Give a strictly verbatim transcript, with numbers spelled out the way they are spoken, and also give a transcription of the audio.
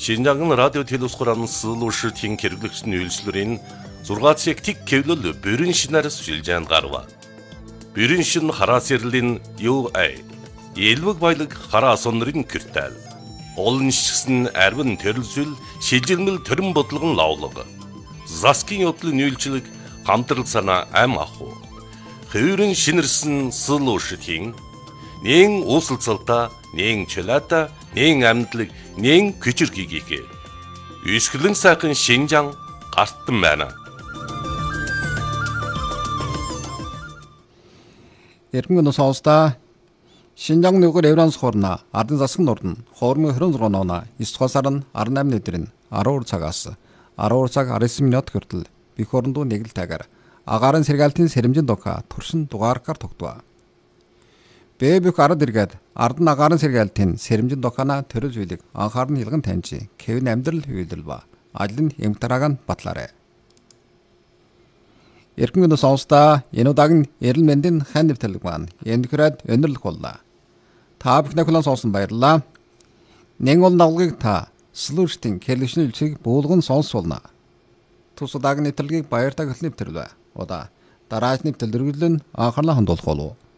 Шинжаан радио телевизхоран сылуушртын хэрэглэгчний үйлчлэрийн зургаат сектик кевлөл бүрэн шинээр сүлжээнд гарва. Бүрэн шин хараа сэрлийн ю эй элвэг баялаг хараа сонрын киртэл. Олон шигсэн арвин төрөлсөл шилжилмэл төрөн бодлогон лавлаг. Заскин явдлын үйлчлэг хамтрал санаа ам аху. Хөврөн шинэрсэн сылуушртын нэн усалцалта, нэн чөлөөта, нэн амьдлаг, нэн күчирхийгээ. Үсгэлэн сайхан Шинжаан гартан байна. Эргэн сонсоо Шинжаан нүгэр Евранс хорна ардын засгийн нурд хоормын хорон зурган оноо эсвэ сар нь арван наймны өдрийн арван цагаас арван цаг арван девять минут хүртэл бих хорондоо нэг л тайгаар агаарын сэргаалтын сэрэмжин дока туршин дугааркаар тогтвоо. Бэбик ард иргэд ардан агаарын сэргаалтын сэрэмжин докана төрөл зүйлийг анхаарн хилгэн таньжи Кевин амьдрал хөвөлдөл ба ажлын эмтарааг нь батлаарэ. Эрхэн гэнэ сонсоо энэ удаагийн эрэл мэндийн хан нэвтрэлэг маань эндгэрээд өнөрлөх боллоо. Та бүхэн хүлээн сонсон баярлалаа. Нэг бол навлагыг та слуштын кэлэвшний үлцгийг буулган сонсуулна. Тус удаагийн нэвтрэлгийг баяртай хөтлөн нэвтрэлвэ. Удаа дараагийн нэвтрэл үргэлжлэн анхаарлаа хандуулах болов.